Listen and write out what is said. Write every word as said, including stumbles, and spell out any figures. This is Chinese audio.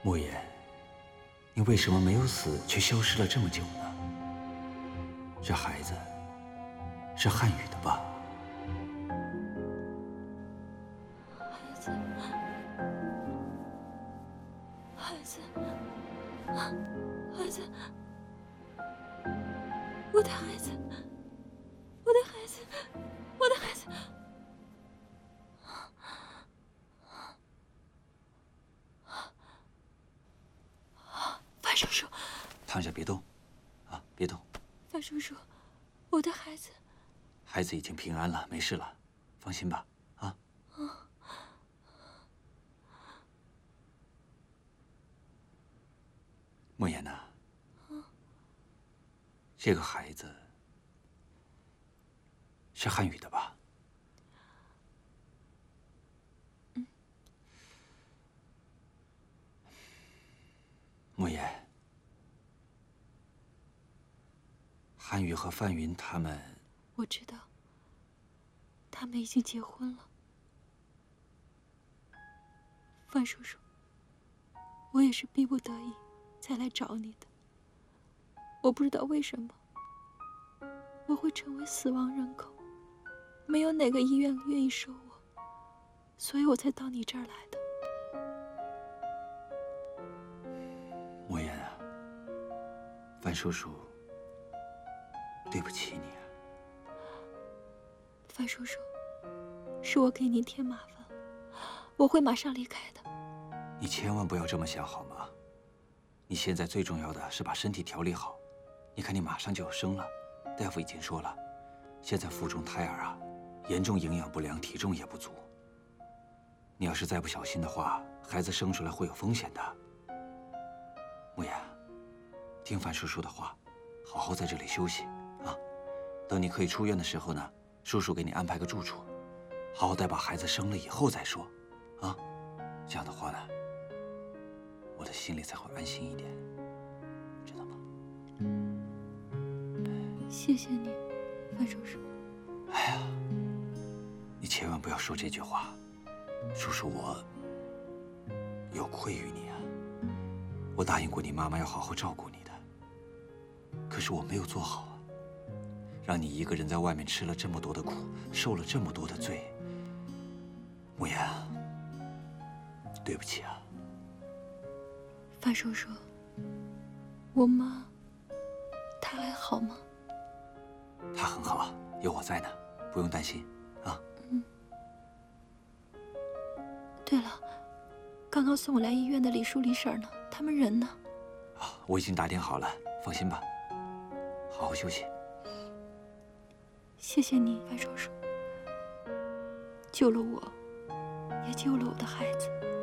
莫言，你为什么没有死，却消失了这么久呢？这孩子是汉语的吧？ 孩子，孩子，孩子，我的孩子，我的孩子，我的孩子。 范叔叔， 躺下别动，啊，别动。 范叔叔，我的孩子， 孩子已经平安了，没事了，放心吧，啊。 嗯。 莫言呐， 嗯， 这个孩子是汉语的吧？ 嗯。 莫言。 汉语和范云他们， 我知道，他们已经结婚了。范叔叔，我也是逼不得已才来找你的。我不知道为什么我会成为死亡人口，没有哪个医院愿意收我，所以我才到你这儿来的。 莫言啊，范叔叔。 对不起你啊， 范叔叔，是我给您添麻烦，我会马上离开的。 你千万不要这么想好吗？你现在最重要的是把身体调理好。你看你马上就要生了，大夫已经说了，现在腹中胎儿啊，严重营养不良，体重也不足。你要是再不小心的话，孩子生出来会有风险的。莫言，听范叔叔的话，好好在这里休息。 啊，等你可以出院的时候呢，叔叔给你安排个住处，好好待把孩子生了以后再说，啊，这样的话呢，我的心里才会安心一点，知道吗？ 谢谢你，范叔叔。 哎呀，你千万不要说这句话，叔叔我有愧于你啊，我答应过你妈妈要好好照顾你的，可是我没有做好啊。 让你一个人在外面吃了这么多的苦，受了这么多的罪，莫言，对不起啊。 范叔叔，我妈，她还好吗？ 她很好，有我在呢，不用担心啊。 嗯。对了，刚刚送我来医院的李叔、李婶呢？他们人呢？ 啊，我已经打点好了，放心吧，好好休息。 谢谢你，范叔叔，救了我，也救了我的孩子。